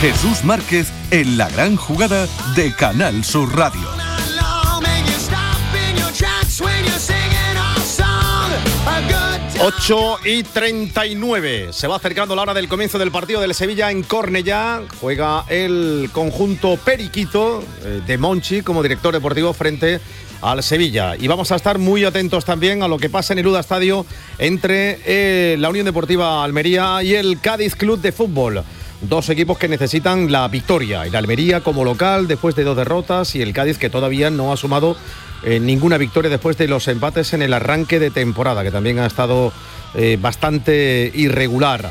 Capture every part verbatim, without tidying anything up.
Jesús Márquez en la gran jugada de Canal Sur Radio. ocho y treinta y nueve. Se va acercando la hora del comienzo del partido del Sevilla en Cornellá. Juega el conjunto periquito eh, de Monchi como director deportivo frente al Sevilla. Y vamos a estar muy atentos también a lo que pasa en el Uda Estadio entre eh, la Unión Deportiva Almería y el Cádiz Club de Fútbol. Dos equipos que necesitan la victoria. El Almería como local después de dos derrotas y el Cádiz que todavía no ha sumado eh, ninguna victoria después de los empates en el arranque de temporada, que también ha estado eh, bastante irregular.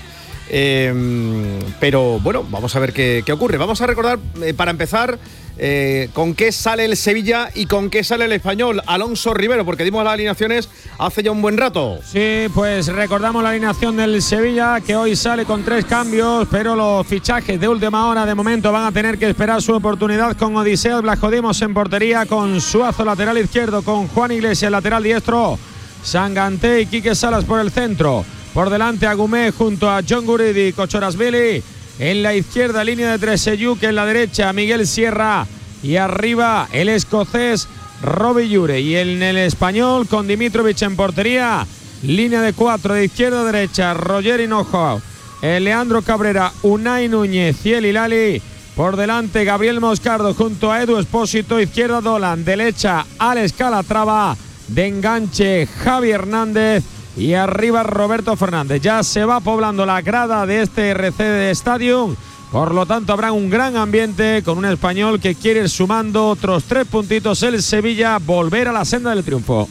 Eh, pero bueno, vamos a ver qué, qué ocurre. Vamos a recordar, eh, para empezar, eh, con qué sale el Sevilla y con qué sale el Español. Alonso Rivero, porque dimos las alineaciones hace ya un buen rato. Sí, pues recordamos la alineación del Sevilla, que hoy sale con tres cambios, pero los fichajes de última hora de momento van a tener que esperar su oportunidad, con Odiseo Blascodimos en portería, con Suazo lateral izquierdo, con Juan Iglesias lateral diestro, Sanganté y Quique Salas por el centro. Por delante Agumé junto a John Guridi y Kochorasvili. En la izquierda línea de tres Seyuk, en la derecha Miguel Sierra y arriba el escocés Robbie Llure. Y en el español con Dimitrovic en portería, línea de cuatro de izquierda a derecha Roger Hinojo, Leandro Cabrera, Unai Núñez y el Hilali. Por delante Gabriel Moscardo junto a Edu Espósito, izquierda Dolan, derecha Alex Calatrava, de enganche Javi Hernández y arriba Roberto Fernández. Ya se va poblando la grada de este R C D Stadium, por lo tanto habrá un gran ambiente con un español que quiere ir sumando otros tres puntitos el Sevilla, volver a la senda del triunfo.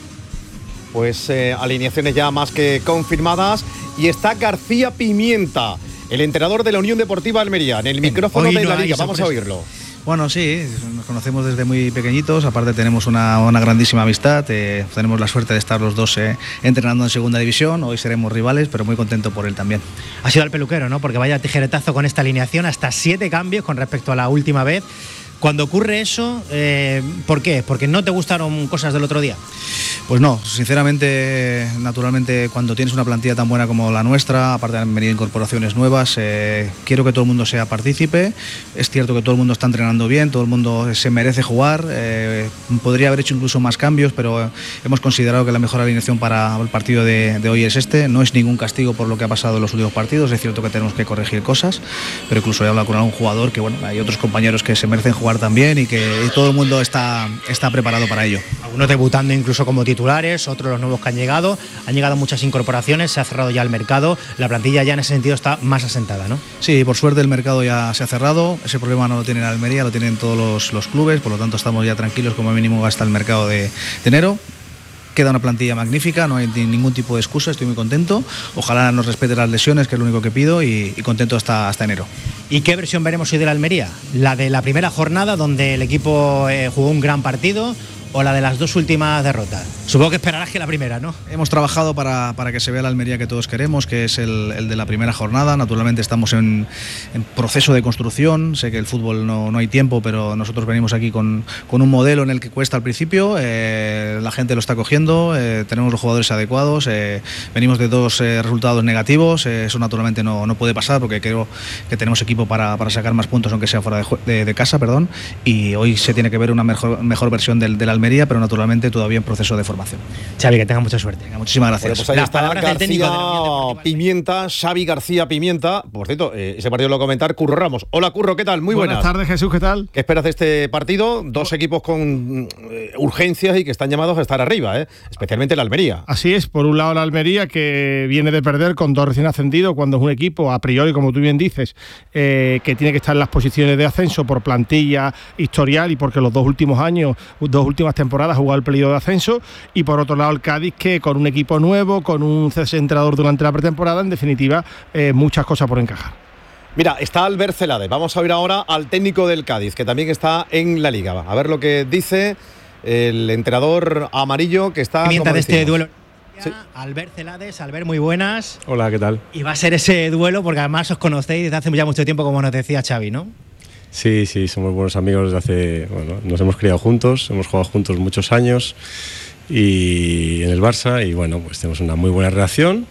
Pues eh, alineaciones ya más que confirmadas y está García Pimienta, el entrenador de la Unión Deportiva Almería, en el micrófono Hoy de no la Liga. Vamos sorpresa. a oírlo. Bueno, sí, nos conocemos desde muy pequeñitos, aparte tenemos una, una grandísima amistad, eh, tenemos la suerte de estar los dos eh, entrenando en segunda división, hoy seremos rivales, pero muy contento por él también. Ha sido el peluquero, ¿no? Porque vaya tijeretazo con esta alineación, hasta siete cambios con respecto a la última vez. Cuando ocurre eso, eh, ¿por qué? ¿Porque no te gustaron cosas del otro día? Pues no, sinceramente, naturalmente, cuando tienes una plantilla tan buena como la nuestra, aparte han venido incorporaciones nuevas, eh, quiero que todo el mundo sea partícipe. Es cierto que todo el mundo está entrenando bien, todo el mundo se merece jugar, eh, podría haber hecho incluso más cambios, pero hemos considerado que la mejor alineación para el partido de, de hoy es este. No es ningún castigo por lo que ha pasado en los últimos partidos, es cierto que tenemos que corregir cosas, pero incluso he hablado con algún jugador que, bueno, hay otros compañeros que se merecen jugar también y que y todo el mundo está, está preparado para ello. Algunos debutando incluso como titulares, otros los nuevos que han llegado. Han llegado muchas incorporaciones, se ha cerrado ya el mercado, la plantilla ya en ese sentido está más asentada, ¿no? Sí, por suerte el mercado ya se ha cerrado, ese problema no lo tiene Almería, lo tienen todos los, los clubes, por lo tanto estamos ya tranquilos como mínimo hasta el mercado de, de enero. Queda una plantilla magnífica, no hay ningún tipo de excusa, estoy muy contento. Ojalá nos respete las lesiones, que es lo único que pido, y, y contento hasta, hasta enero. ¿Y qué versión veremos hoy de la Almería? ¿La de la primera jornada, donde el equipo eh, jugó un gran partido, o la de las dos últimas derrotas? Supongo que esperarás que la primera, ¿no? Hemos trabajado para, para que se vea la Almería que todos queremos, que es el, el de la primera jornada. Naturalmente estamos en, en proceso de construcción. Sé que el fútbol no, no hay tiempo, pero nosotros venimos aquí con, con un modelo en el que cuesta al principio. Eh, la gente lo está cogiendo, eh, tenemos los jugadores adecuados. Eh, venimos de dos eh, resultados negativos. Eh, eso naturalmente no, no puede pasar, porque creo que tenemos equipo para, para sacar más puntos, aunque sea fuera de, de, de casa, perdón. Y hoy se tiene que ver una mejor, mejor versión del, del Almería, pero naturalmente todavía en proceso de formación. Xavi, que tenga mucha suerte. Venga, muchísimas gracias. Bueno, pues ahí Las está palabras del técnico de la Unión García Deportiva Pimienta, Xavi García Pimienta. Por cierto, eh, ese partido lo va a comentar Curro Ramos. Hola Curro, ¿qué tal? Muy buenas. Buenas tardes, Jesús, ¿qué tal? ¿Qué esperas de este partido? Dos equipos con eh, urgencias y que están llamados a estar arriba, ¿eh? Especialmente el Almería. Así es, por un lado la Almería, que viene de perder con dos recién ascendidos, cuando es un equipo, a priori, como tú bien dices, eh, que tiene que estar en las posiciones de ascenso por plantilla, historial, y porque los dos últimos años, dos últimas temporadas ha jugado el periodo de ascenso. Y por otro lado el Cádiz, que con un equipo nuevo, con un entrenador durante la pretemporada, en definitiva, eh, muchas cosas por encajar. Mira, está Albert Celades. Vamos a oír ahora al técnico del Cádiz, que también está en la Liga. A ver lo que dice el entrenador amarillo, que está... Pimienta de este duelo. Sí. Albert Celades, Albert, muy buenas. Hola, ¿qué tal? Y va a ser ese duelo, porque además os conocéis desde hace ya mucho tiempo, como nos decía Xavi, ¿no? Sí, sí, somos buenos amigos desde hace... Bueno, nos hemos criado juntos, hemos jugado juntos muchos años y en el Barça, y bueno, pues tenemos una muy buena relación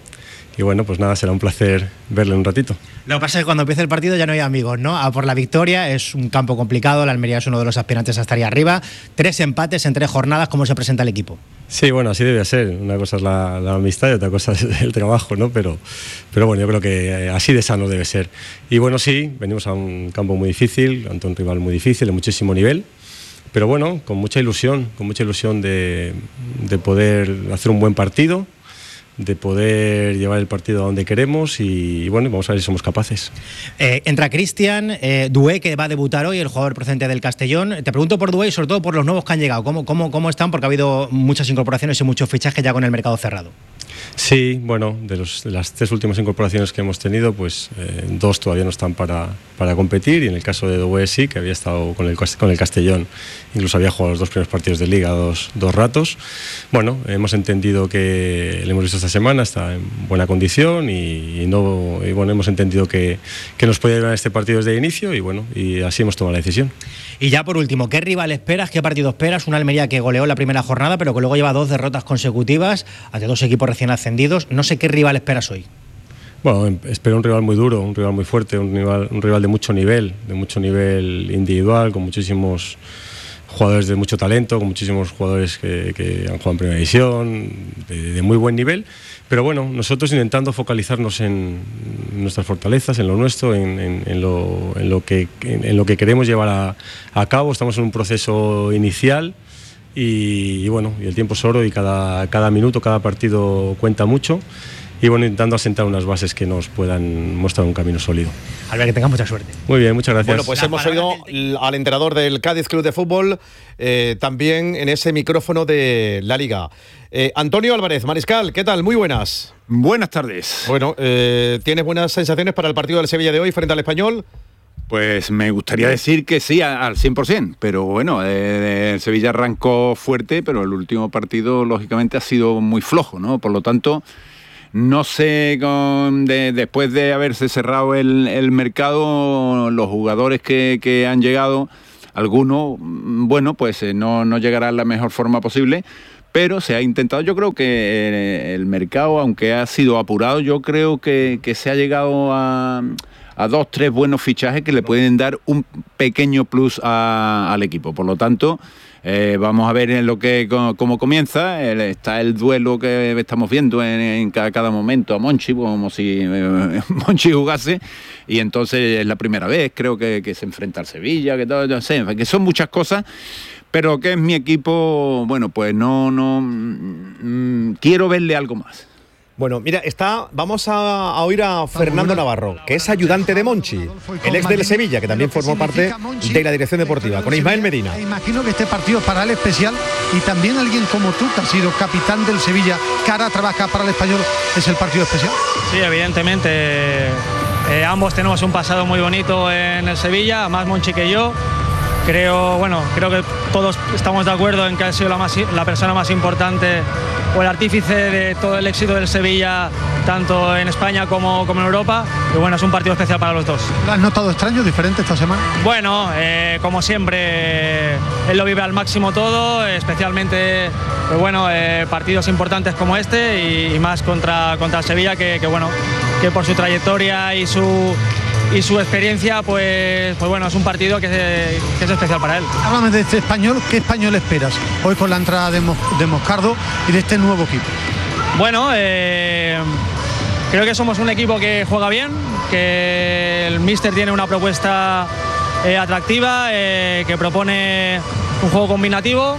y bueno, pues nada, será un placer verle un ratito. Lo que pasa es que cuando empiece el partido ya no hay amigos, ¿no? A por la victoria, es un campo complicado, la Almería es uno de los aspirantes a estar ahí arriba. Tres empates en tres jornadas, ¿cómo se presenta el equipo? Sí, bueno, así debe ser. Una cosa es la, la amistad y otra cosa es el trabajo, ¿no? Pero, pero bueno, yo creo que así de sano debe ser. Y bueno, sí, venimos a un campo muy difícil, ante un rival muy difícil, de muchísimo nivel. Pero bueno, con mucha ilusión, con mucha ilusión de, de poder hacer un buen partido, de poder llevar el partido a donde queremos y, y bueno, vamos a ver si somos capaces. Eh, entra Cristian, eh, Doué, que va a debutar hoy, el jugador procedente del Castellón. Te pregunto por Doué y sobre todo por los nuevos que han llegado. ¿Cómo, cómo, cómo están? Porque ha habido muchas incorporaciones y muchos fichajes ya con el mercado cerrado. Sí, bueno, de, los, de las tres últimas incorporaciones que hemos tenido, pues eh, dos todavía no están para, para competir y en el caso de Doué sí, que había estado con el, con el Castellón, incluso había jugado los dos primeros partidos de Liga dos, dos ratos. Bueno, hemos entendido que le hemos visto esta semana, está en buena condición y, y, no, y bueno, hemos entendido que, que nos puede ganar este partido desde el inicio y bueno, y así hemos tomado la decisión. Y ya por último, ¿qué rival esperas? ¿Qué partido esperas? Una Almería que goleó la primera jornada, pero que luego lleva dos derrotas consecutivas ante dos equipos recién ascendidos. No sé qué rival esperas hoy. Bueno, espero un rival muy duro, un rival muy fuerte, un rival, un rival de mucho nivel, de mucho nivel individual, con muchísimos jugadores de mucho talento, con muchísimos jugadores que, que han jugado en primera división, de, de muy buen nivel. Pero bueno, nosotros intentando focalizarnos en nuestras fortalezas, en lo nuestro, en, en, en, lo, en, lo, que, en, en lo que queremos llevar a, a cabo. Estamos en un proceso inicial y, y bueno, y el tiempo es oro y cada, cada minuto, cada partido cuenta mucho. Y bueno, intentando asentar unas bases que nos puedan mostrar un camino sólido. Albert, que tengas mucha suerte. Muy bien, muchas gracias. Bueno, pues hemos oído al entrenador del Cádiz Club de Fútbol eh, también en ese micrófono de la Liga. Eh, Antonio Álvarez, Mariscal, ¿qué tal? Muy buenas. Buenas tardes. Bueno, eh, ¿tienes buenas sensaciones para el partido del Sevilla de hoy frente al Español? Pues me gustaría decir que sí, al cien por ciento, pero bueno, eh, el Sevilla arrancó fuerte, pero el último partido lógicamente ha sido muy flojo, ¿no? Por lo tanto, no sé, con, de, después de haberse cerrado el, el mercado, los jugadores que, que han llegado, algunos, bueno, pues eh, no, no llegarán de la mejor forma posible, pero se ha intentado. Yo creo que el mercado, aunque ha sido apurado, yo creo que, que se ha llegado a, a dos, tres buenos fichajes que le pueden dar un pequeño plus a, al equipo. Por lo tanto, Eh, vamos a ver en lo que cómo comienza. El, está el duelo que estamos viendo en, en cada, cada momento a Monchi, como si eh, Monchi jugase, y entonces es la primera vez, creo que, que se enfrenta al Sevilla, que todo, no sé, que son muchas cosas, pero que es mi equipo, bueno, pues no, no mmm, quiero verle algo más. Bueno, mira, está, vamos a, a oír a Fernando Navarro, que es ayudante de Monchi, el ex del Sevilla, que también formó parte de la dirección deportiva, con Ismael Medina. Imagino que este partido es para él especial y también alguien como tú, que has sido capitán del Sevilla, que ahora trabaja para el Español, es el partido especial. Sí, evidentemente, eh, ambos tenemos un pasado muy bonito en el Sevilla, más Monchi que yo. Creo, bueno, creo que todos estamos de acuerdo en que ha sido la, más, la persona más importante o el artífice de todo el éxito del Sevilla, tanto en España como, como en Europa. Y bueno, es un partido especial para los dos. ¿Lo has notado extraño, diferente esta semana? Bueno, eh, como siempre, él lo vive al máximo todo, especialmente pues bueno, eh, partidos importantes como este y, y más contra, contra el Sevilla, que, que, bueno, que por su trayectoria y su... y su experiencia, pues, pues bueno, es un partido que es, que es especial para él. Háblame de este Español, ¿qué Español esperas hoy con la entrada de, Mos, de Moscardo y de este nuevo equipo? Bueno, eh, creo que somos un equipo que juega bien, que el míster tiene una propuesta eh, atractiva, eh, que propone un juego combinativo,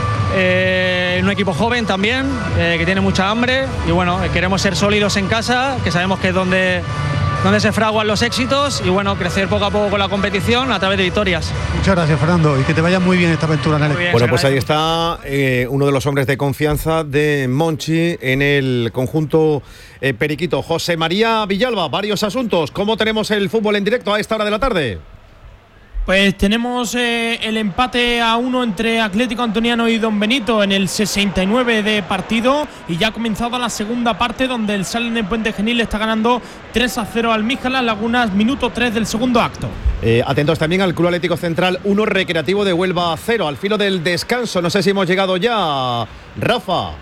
eh, un equipo joven también, eh, que tiene mucha hambre y bueno, queremos ser sólidos en casa, que sabemos que es donde... donde se fraguan los éxitos y bueno, crecer poco a poco con la competición a través de victorias. Muchas gracias, Fernando, y que te vaya muy bien esta aventura en el equipo. Bueno, pues ahí está eh, uno de los hombres de confianza de Monchi en el conjunto eh, periquito. José María Villalba, varios asuntos. ¿Cómo tenemos el fútbol en directo a esta hora de la tarde? Pues tenemos eh, el empate a uno entre Atlético Antoniano y Don Benito en el sesenta y nueve de partido y ya ha comenzado la segunda parte donde el Salen de Puente Genil está ganando tres a cero al Míjalas Lagunas, minuto tres del segundo acto. Eh, atentos también al Club Atlético Central uno, Recreativo de Huelva cero, al filo del descanso. No sé si hemos llegado ya, Rafa.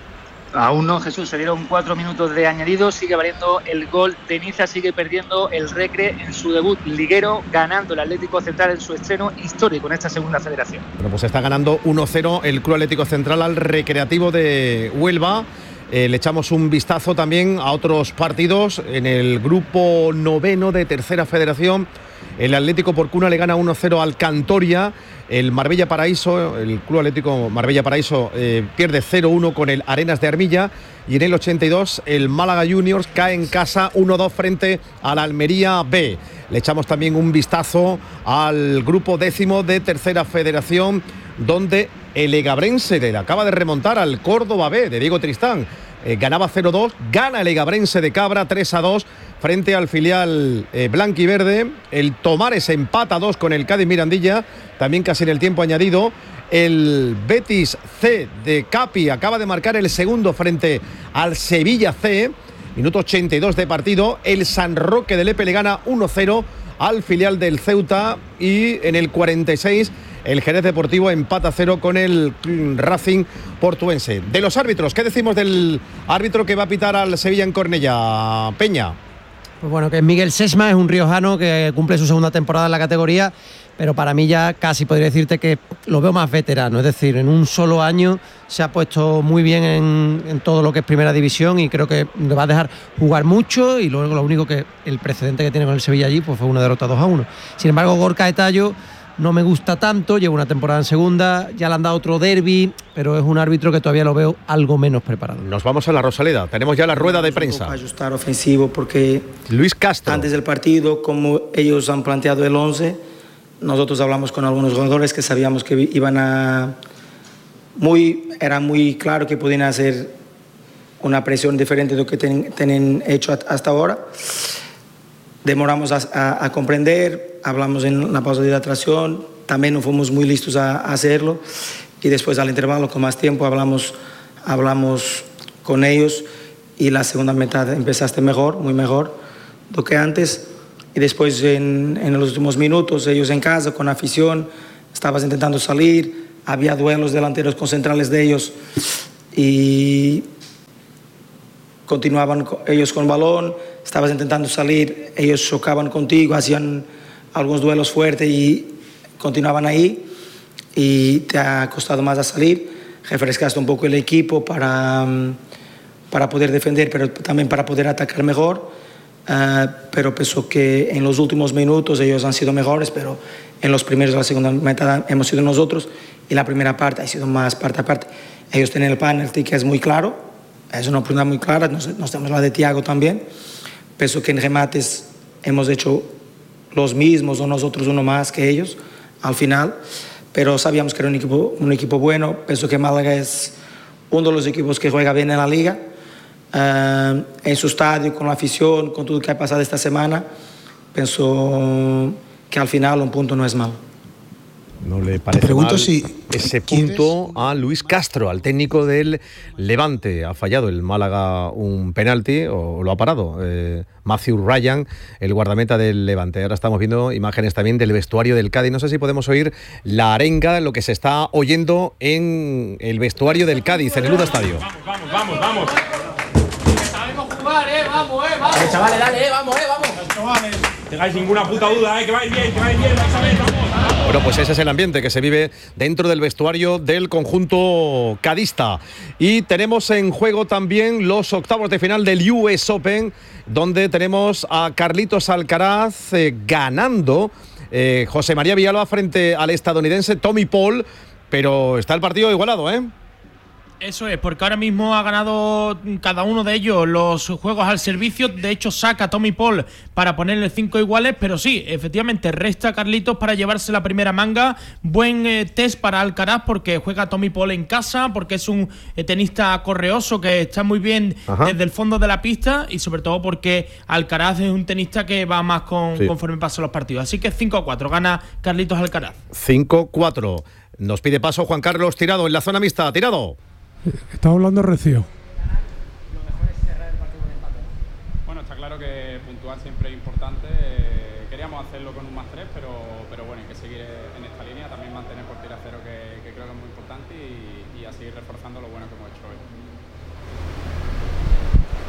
Aún no, Jesús, se dieron cuatro minutos de añadido, sigue valiendo el gol de Niza, sigue perdiendo el Recre en su debut liguero, ganando el Atlético Central en su estreno histórico en esta segunda federación. Bueno, pues está ganando uno cero el Club Atlético Central al Recreativo de Huelva. Eh, le echamos un vistazo también a otros partidos en el grupo noveno de Tercera Federación. El Atlético Porcuna le gana uno cero al Cantoria. El Marbella Paraíso, el Club Atlético Marbella Paraíso eh, pierde cero uno con el Arenas de Armilla. Y en el ochenta y dos el Málaga Juniors cae en casa uno dos frente al Almería B. Le echamos también un vistazo al grupo décimo de Tercera Federación, donde el Egabrense le acaba de remontar al Córdoba B de Diego Tristán. Eh, ganaba cero dos, gana el Egabrense de Cabra tres a dos frente al filial eh, blanquiverde. El Tomares empata dos con el Cádiz Mirandilla, también casi en el tiempo añadido. El Betis C de Capi acaba de marcar el segundo frente al Sevilla C, minuto ochenta y dos de partido. El San Roque de Lepe le gana uno cero al filial del Ceuta, y en el cuarenta y seis el Jerez Deportivo empata cero con el Racing Portuense. De los árbitros, ¿qué decimos del árbitro que va a pitar al Sevilla en Cornellá, Peña? Pues bueno, que Miguel Sesma es un riojano que cumple su segunda temporada en la categoría, pero para mí ya casi podría decirte que lo veo más veterano, es decir, en un solo año se ha puesto muy bien en, en todo lo que es primera división, y creo que le va a dejar jugar mucho. Y luego lo único que el precedente que tiene con el Sevilla allí pues fue una derrota dos a uno. Sin embargo, Gorka de Tallo no me gusta tanto, lleva una temporada en segunda, ya le han dado otro derbi, pero es un árbitro que todavía lo veo algo menos preparado. Nos vamos a la Rosaleda, tenemos ya la rueda de prensa. Ajustar ofensivo, porque Luis Castro, antes del partido, como ellos han planteado el once, nosotros hablamos con algunos jugadores que sabíamos que iban a... muy Era muy claro que podían hacer una presión diferente de lo que tienen, tienen hecho hasta ahora. Demoramos a, a, a comprender, hablamos en la pausa de hidratación, también no fuimos muy listos a, a hacerlo, y después al intervalo con más tiempo hablamos, hablamos con ellos, y la segunda mitad empezaste mejor, muy mejor do que antes, y después en, en los últimos minutos ellos en casa con afición estabas intentando salir, había duelos delanteros con centrales de ellos y continuaban ellos con balón, estabas intentando salir, ellos chocaban contigo, hacían algunos duelos fuertes y continuaban ahí, y te ha costado más a salir. Refrescaste un poco el equipo para, para poder defender, pero también para poder atacar mejor, uh, pero pienso que en los últimos minutos ellos han sido mejores, pero en los primeros de la segunda mitad hemos sido nosotros, y la primera parte ha sido más parte a parte. Ellos tienen el penalti que es muy claro, es una oportunidad muy clara, nos, nos tenemos la de Thiago también. Pienso que en remates hemos hecho los mismos o nosotros uno más que ellos al final, pero sabíamos que era un equipo, un equipo bueno. Pienso que Málaga es uno de los equipos que juega bien en la liga, uh, en su estadio, con la afición, con todo lo que ha pasado esta semana. Pienso que al final un punto no es malo. No le parece mal si ese punto a Luis Castro, al técnico del Levante. Ha fallado el Málaga un penalti, o lo ha parado eh, Matthew Ryan, el guardameta del Levante. Ahora estamos viendo imágenes también del vestuario del Cádiz. No sé si podemos oír la arenga, lo que se está oyendo en el vestuario del Cádiz, en el Uda Estadio. Vamos, vamos, vamos. Sabemos jugar, eh, vamos, eh, vamos. Dale, chavales, dale, eh, vamos, eh, vamos. Chavales, no tengáis ninguna puta duda, eh, que vais bien, que vais bien, vais a ver, vamos. Bueno, pues ese es el ambiente que se vive dentro del vestuario del conjunto cadista. Y tenemos en juego también los octavos de final del U S Open, donde tenemos a Carlitos Alcaraz eh, ganando eh, José María Villalba frente al estadounidense Tommy Paul, pero está el partido igualado, ¿eh? Eso es, porque ahora mismo ha ganado cada uno de ellos los juegos al servicio. De hecho, saca a Tommy Paul para ponerle cinco iguales, pero sí, efectivamente, resta a Carlitos para llevarse la primera manga. Buen eh, test para Alcaraz, porque juega Tommy Paul en casa, porque es un eh, tenista correoso que está muy bien. Ajá. Desde el fondo de la pista, y sobre todo porque Alcaraz es un tenista que va más con, sí. conforme pasan los partidos. Así que cinco a cuatro, gana Carlitos Alcaraz. cinco cuatro. Nos pide paso Juan Carlos Tirado en la zona mixta. Tirado. Está hablando Recio. Bueno, está claro que puntuar siempre es importante. Eh, queríamos hacerlo con un más tres, pero, pero bueno, hay que seguir en esta línea. También mantener portería cero, que, que creo que es muy importante, y, y a seguir reforzando lo bueno que hemos hecho hoy.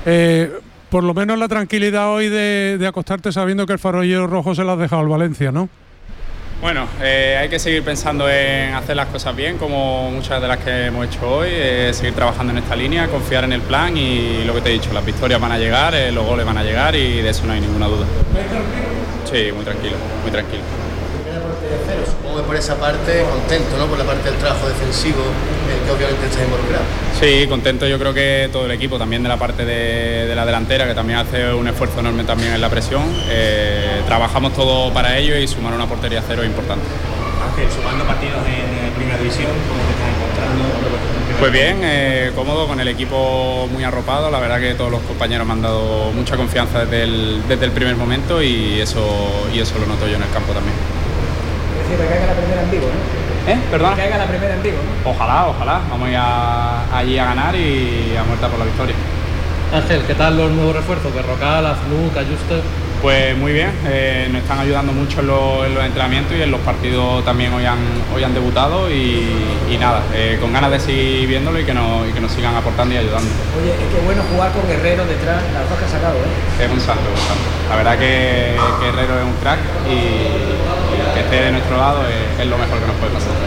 Eh, por lo menos la tranquilidad hoy de, de acostarte sabiendo que el farolillo rojo se lo has dejado al Valencia, ¿no? Bueno, eh, hay que seguir pensando en hacer las cosas bien, como muchas de las que hemos hecho hoy, eh, seguir trabajando en esta línea, confiar en el plan y lo que te he dicho, las victorias van a llegar, eh, los goles van a llegar y de eso no hay ninguna duda. ¿Muy tranquilo? Sí, muy tranquilo, muy tranquilo. Supongo que por esa parte contento, ¿no? Por la parte del trabajo defensivo, eh, que obviamente está involucrado. Sí, contento yo creo que todo el equipo, también de la parte de, de la delantera, que también hace un esfuerzo enorme también en la presión. Eh, trabajamos todo para ello y sumar una portería cero es importante. Ángel, sumando partidos en, en Primera División, ¿cómo te estás encontrando? Pues bien, eh, cómodo, con el equipo muy arropado. La verdad que todos los compañeros me han dado mucha confianza desde el, desde el primer momento y eso, y eso lo noto yo en el campo también. Que caiga la primera en Vigo, ¿no? ¿Eh? ¿Perdona? Que caiga la primera en Vigo, ¿no? Ojalá, ojalá. Vamos a ir a, allí a ganar y a muerta por la victoria. Ángel, ¿qué tal los nuevos refuerzos? Berrocal, Azlú, Cayuste. Pues muy bien, eh, nos están ayudando mucho en, lo, en los entrenamientos y en los partidos también hoy han, hoy han debutado y, y nada, eh, con ganas de seguir viéndolo y que, nos, y que nos sigan aportando y ayudando. Oye, es que bueno jugar con Herrero detrás, las dos que ha sacado, ¿eh? Es un salto, es un salto. La verdad que, que Herrero es un crack y, y que esté de nuestro lado es, es lo mejor que nos puede pasar.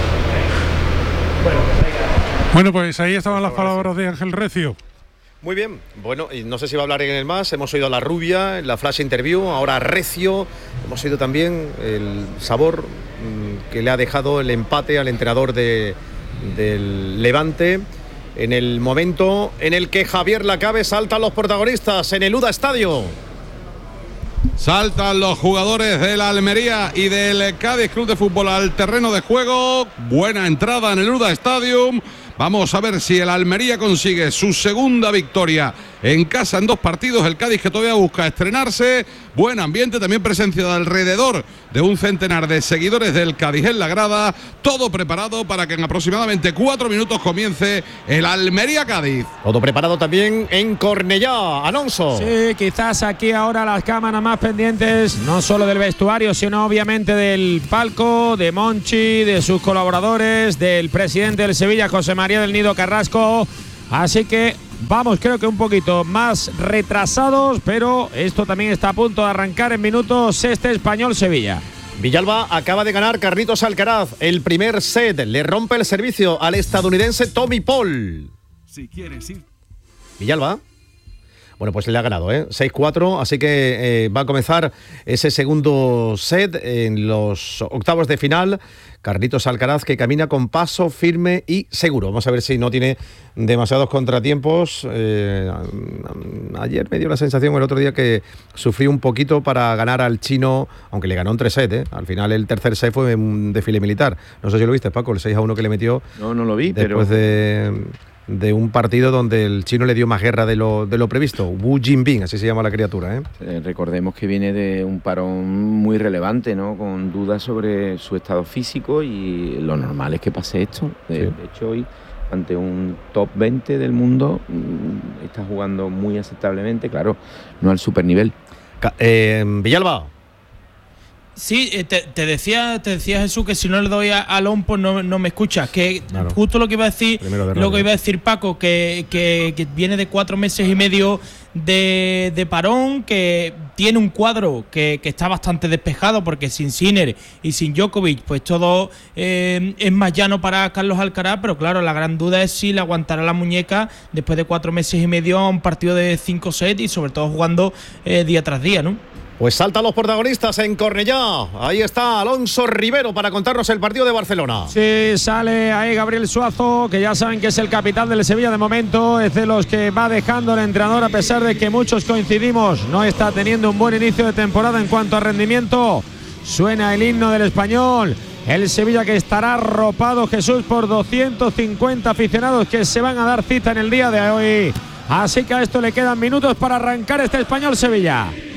Bueno, pues, bueno, pues ahí estaban las palabras de Ángel Recio. Muy bien, bueno, y no sé si va a hablar en el más, hemos oído a la Rubia en la flash interview, ahora a Recio, hemos oído también el sabor mmm, que le ha dejado el empate al entrenador de, del Levante, en el momento en el que Javier Lacabe saltan los protagonistas en el U D A Estadio. Saltan los jugadores de la Almería y del Cádiz Club de Fútbol al terreno de juego, buena entrada en el U D A Stadium. Vamos a ver si el Almería consigue su segunda victoria en casa en dos partidos. El Cádiz, que todavía busca estrenarse. Buen ambiente, también presencia de alrededor de un centenar de seguidores del Cádiz en la grada. Todo preparado para que en aproximadamente cuatro minutos comience el Almería-Cádiz. Todo preparado también en Cornellá, Alonso. Sí, quizás aquí ahora las cámaras más pendientes, no solo del vestuario, sino obviamente del palco, de Monchi, de sus colaboradores, del presidente del Sevilla, José María del Nido Carrasco. Así que vamos, creo que un poquito más retrasados, pero esto también está a punto de arrancar en minutos este Español-Sevilla. Villalba acaba de ganar Carlitos Alcaraz el primer set, le rompe el servicio al estadounidense Tommy Paul. Si quieres ir. Villalba. Bueno, pues le ha ganado, ¿eh? seis cuatro, así que eh, va a comenzar ese segundo set en los octavos de final. Carlitos Alcaraz, que camina con paso firme y seguro. Vamos a ver si no tiene demasiados contratiempos. Eh, ayer me dio la sensación, el otro día, que sufrió un poquito para ganar al chino, aunque le ganó en tres sets, ¿eh? Al final el tercer set fue un desfile militar. No sé si lo viste, Paco, el seis a uno que le metió. No, no lo vi, después pero... de... de un partido donde el chino le dio más guerra de lo, de lo previsto. Wu Jinbing, así se llama la criatura, ¿eh? Eh, recordemos que viene de un parón muy relevante, ¿no? Con dudas sobre su estado físico y lo normal es que pase esto. De, sí. de hecho, hoy, ante un top veinte del mundo, está jugando muy aceptablemente, claro, no al supernivel. Eh, Villalba. Sí, te, te decía te decía Jesús que si no le doy a, a Lon, pues no, no me escuchas. Que claro. Justo lo que iba a decir, de lo que iba a decir Paco, que, que, que viene de cuatro meses y medio de, de parón, que tiene un cuadro que, que está bastante despejado, porque sin Sinner y sin Djokovic, pues todo eh, es más llano para Carlos Alcaraz, pero claro, la gran duda es si le aguantará la muñeca después de cuatro meses y medio a un partido de cinco sets y sobre todo jugando eh, día tras día, ¿no? Pues saltan los protagonistas en Cornellá. Ahí está Alonso Rivero para contarnos el partido de Barcelona. Sí, sale ahí Gabriel Suazo, que ya saben que es el capitán del Sevilla de momento. Es de los que va dejando el entrenador, a pesar de que muchos coincidimos. No está teniendo un buen inicio de temporada en cuanto a rendimiento. Suena el himno del Español. El Sevilla, que estará arropado, Jesús, por doscientos cincuenta aficionados que se van a dar cita en el día de hoy. Así que a esto le quedan minutos para arrancar este Español Sevilla.